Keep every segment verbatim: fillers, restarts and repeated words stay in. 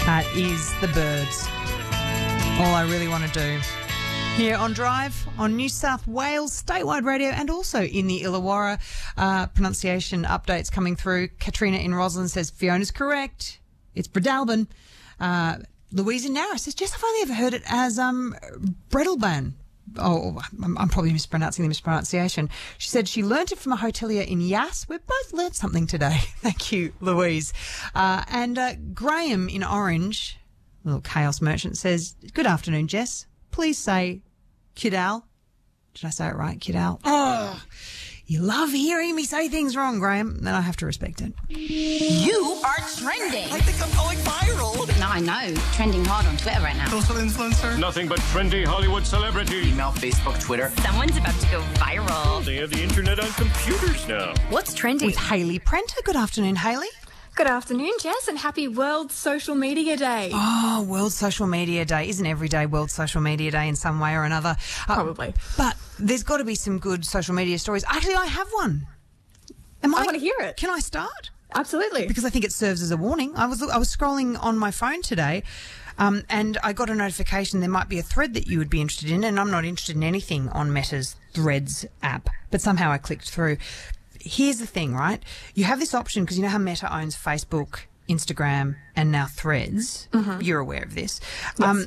That is The Birds. All I really want to do. Here on Drive, on New South Wales statewide radio, and also in the Illawarra. Uh, pronunciation updates coming through. Katrina in Roslyn says Fiona's correct. It's Bredalbin. Uh, Louise in Narra says, Jess, I've only ever heard it as um, Bredalban. Oh, I'm, I'm probably mispronouncing the mispronunciation. She said she learnt it from a hotelier in Yass. We've both learnt something today. Thank you, Louise. Uh, and uh, Graham in Orange, little chaos merchant, says, good afternoon, Jess. Please say Kidal. Did I say it right, Kidal? Oh, you love hearing me say things wrong, Graham. Then I have to respect it. You are trending. I think I'm going viral. No, I know. Trending hard on Twitter right now. Social influencer. Nothing but trendy Hollywood celebrity. Email, Facebook, Twitter. Someone's about to go viral. They have the internet on computers now. What's trending? With Hayley Prenter. Good afternoon, Hayley. Good afternoon, Jess, and happy World Social Media Day. Oh, World Social Media Day. Isn't every day World Social Media Day in some way or another? Uh, Probably. But there's got to be some good social media stories. Actually, I have one. Am I want to hear it. Can I start? Absolutely. Because I think it serves as a warning. I was I was scrolling on my phone today, um, and I got a notification there might be a thread that you would be interested in, and I'm not interested in anything on Meta's Threads app, but somehow I clicked through. Here's the thing, right? You have this option because you know how Meta owns Facebook, Instagram, and now Threads. Mm-hmm. You're aware of this. Yes. Um,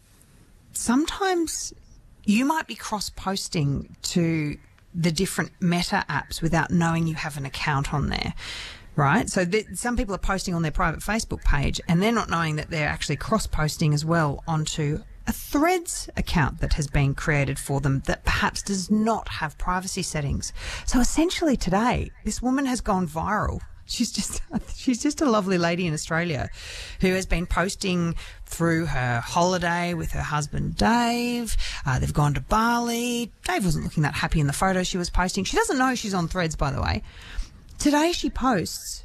sometimes you might be cross-posting to the different Meta apps without knowing you have an account on there, right? So th- some people are posting on their private Facebook page and they're not knowing that they're actually cross-posting as well onto a Threads account that has been created for them that perhaps does not have privacy settings. So essentially today, this woman has gone viral. She's just she's just a lovely lady in Australia who has been posting through her holiday with her husband, Dave. Uh, they've gone to Bali. Dave wasn't looking that happy in the photo she was posting. She doesn't know she's on Threads, by the way. Today she posts,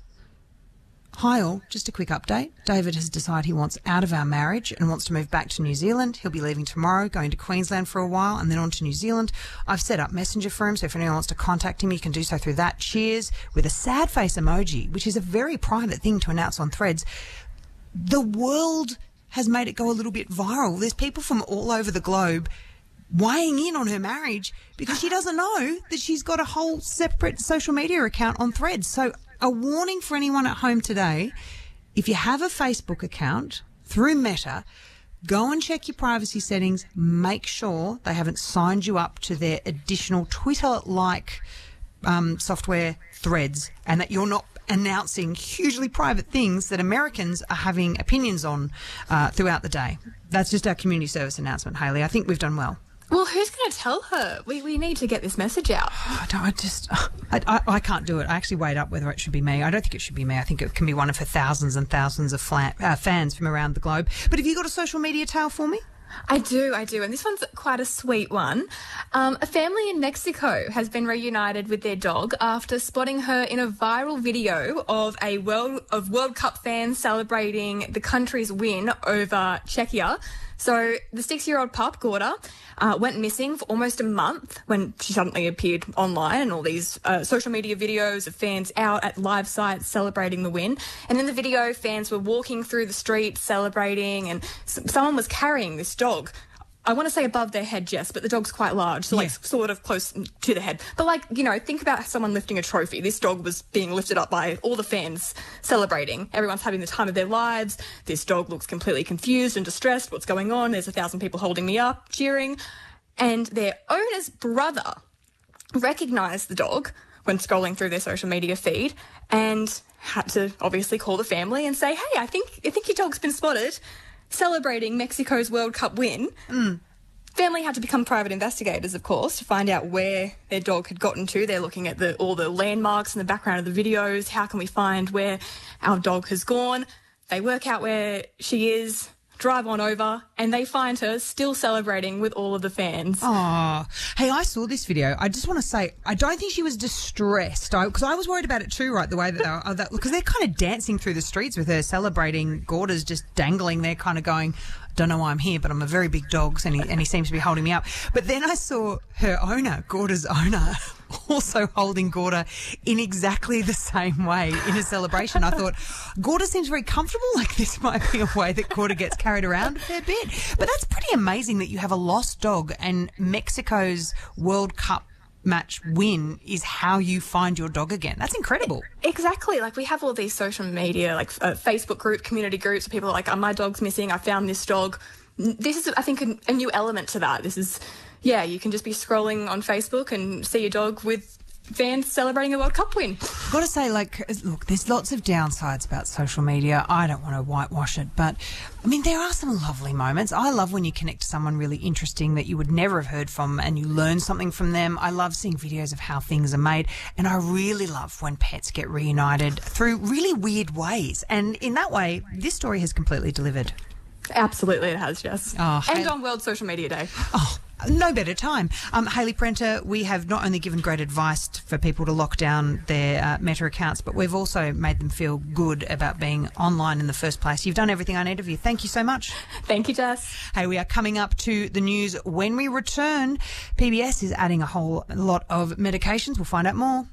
hi all, just a quick update. David has decided he wants out of our marriage and wants to move back to New Zealand. He'll be leaving tomorrow, going to Queensland for a while and then on to New Zealand. I've set up Messenger for him, so if anyone wants to contact him, you can do so through that. Cheers, with a sad face emoji, which is a very private thing to announce on Threads. The world has made it go a little bit viral. There's people from all over the globe weighing in on her marriage because she doesn't know that she's got a whole separate social media account on Threads. So a warning for anyone at home today, if you have a Facebook account through Meta, go and check your privacy settings. Make sure they haven't signed you up to their additional Twitter-like um, software Threads and that you're not announcing hugely private things that Americans are having opinions on uh, throughout the day. That's just our community service announcement, Hayley. I think we've done well. Well, who's going to tell her? We we need to get this message out. I, don't, I just, I, I, I can't do it. I actually weighed up whether it should be me. I don't think it should be me. I think it can be one of her thousands and thousands of flan, uh, fans from around the globe. But have you got a social media tale for me? I do, I do. And this one's quite a sweet one. Um, a family in Mexico has been reunited with their dog after spotting her in a viral video of a World, of World Cup fans celebrating the country's win over Czechia. So the six-year-old pup, Gorda, uh, went missing for almost a month when she suddenly appeared online and all these uh, social media videos of fans out at live sites celebrating the win. And in the video, fans were walking through the streets celebrating and s- someone was carrying this dog. I want to say above their head, Jess, but the dog's quite large, so, like, yeah. sort of close to the head. But, like, you know, think about someone lifting a trophy. This dog was being lifted up by all the fans celebrating. Everyone's having the time of their lives. This dog looks completely confused and distressed. What's going on? There's a thousand people holding me up, cheering. And their owner's brother recognised the dog when scrolling through their social media feed and had to obviously call the family and say, hey, I think I think your dog's been spotted celebrating Mexico's World Cup win. Mm. Family had to become private investigators, of course, to find out where their dog had gotten to. They're looking at the, all the landmarks in the background of the videos. How can we find where our dog has gone? They work out where she is, drive on over, and they find her still celebrating with all of the fans. Oh, hey, I saw this video. I just want to say, I don't think she was distressed because I, I was worried about it too, right? The way that they were, because they're kind of dancing through the streets with her, celebrating. Gorda's just dangling there, kind of going, don't know why I'm here, but I'm a very big dog, and he, and he seems to be holding me up. But then I saw her owner, Gorda's owner, also holding Gorda in exactly the same way in a celebration. I thought, Gorda seems very comfortable, like this might be a way that Gorda gets carried around a fair bit. But that's pretty amazing that you have a lost dog and Mexico's World Cup match win is how you find your dog again. That's incredible. Exactly. Like, we have all these social media, like uh, Facebook group, community groups, where people are like, oh, my dog's missing, I found this dog. This is, I think, a, a new element to that. This is, yeah, you can just be scrolling on Facebook and see your dog with fans celebrating a World Cup win. I've got to say, like, look, there's lots of downsides about social media. I don't want to whitewash it, but, I mean, there are some lovely moments. I love when you connect to someone really interesting that you would never have heard from and you learn something from them. I love seeing videos of how things are made, and I really love when pets get reunited through really weird ways. And in that way, this story has completely delivered. Absolutely it has, Jess. Oh, and hey- on World Social Media Day. Oh, no better time. Um, Hayley Prenter, we have not only given great advice for people to lock down their uh, Meta accounts, but we've also made them feel good about being online in the first place. You've done everything I need of you. Thank you so much. Thank you, Jess. Hey, we are coming up to the news when we return. P B S is adding a whole lot of medications. We'll find out more.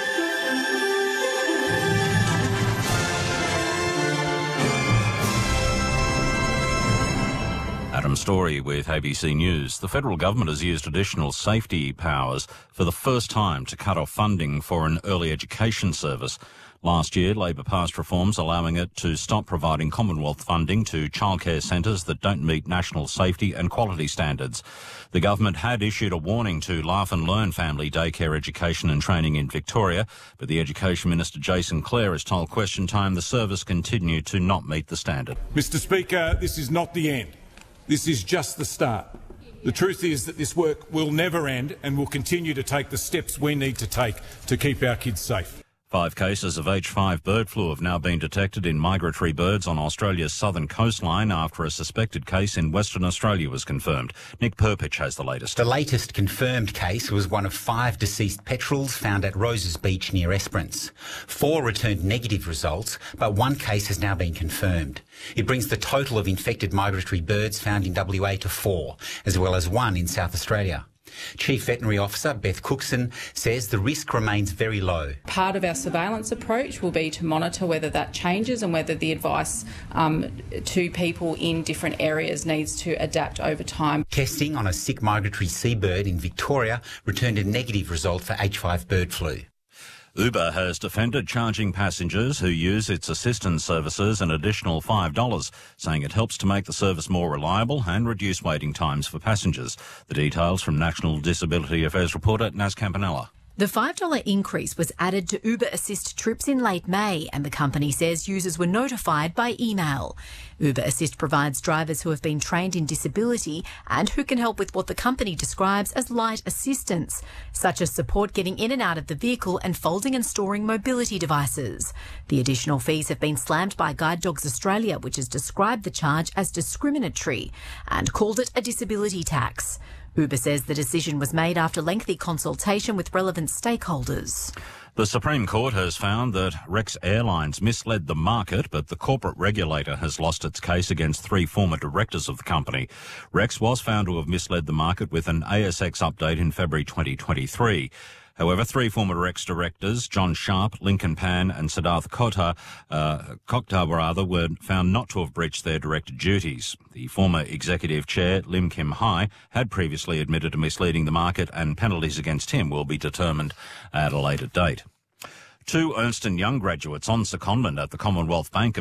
Adam Story with A B C News. The federal government has used additional safety powers for the first time to cut off funding for an early education service. Last year, Labor passed reforms allowing it to stop providing Commonwealth funding to childcare centres that don't meet national safety and quality standards. The government had issued a warning to Laugh and Learn family daycare education and training in Victoria, but the Education Minister Jason Clare has told Question Time the service continued to not meet the standard. Mister Speaker, this is not the end. This is just the start. The truth is that this work will never end and will continue to take the steps we need to take to keep our kids safe. Five cases of H five bird flu have now been detected in migratory birds on Australia's southern coastline after a suspected case in Western Australia was confirmed. Nick Perpich has the latest. The latest confirmed case was one of five deceased petrels found at Roses Beach near Esperance. Four returned negative results, but one case has now been confirmed. It brings the total of infected migratory birds found in W A to four, as well as one in South Australia. Chief Veterinary Officer Beth Cookson says the risk remains very low. Part of our surveillance approach will be to monitor whether that changes and whether the advice um, to people in different areas needs to adapt over time. Testing on a sick migratory seabird in Victoria returned a negative result for H five bird flu. Uber has defended charging passengers who use its assistance services an additional five dollars, saying it helps to make the service more reliable and reduce waiting times for passengers. The details from National Disability Affairs reporter Naz Campanella. The five dollars increase was added to Uber Assist trips in late May, and the company says users were notified by email. Uber Assist provides drivers who have been trained in disability and who can help with what the company describes as light assistance, such as support getting in and out of the vehicle and folding and storing mobility devices. The additional fees have been slammed by Guide Dogs Australia, which has described the charge as discriminatory and called it a disability tax. Uber says the decision was made after lengthy consultation with relevant stakeholders. The Supreme Court has found that Rex Airlines misled the market, but the corporate regulator has lost its case against three former directors of the company. Rex was found to have misled the market with an A S X update in February twenty twenty-three. However, three former ex-directors, John Sharp, Lincoln Pan and Siddharth Kota, uh, Kokta rather, were found not to have breached their director duties. The former executive chair, Lim Kim Hai, had previously admitted to misleading the market, and penalties against him will be determined at a later date. Two Ernst and Young graduates on secondment at the Commonwealth Bank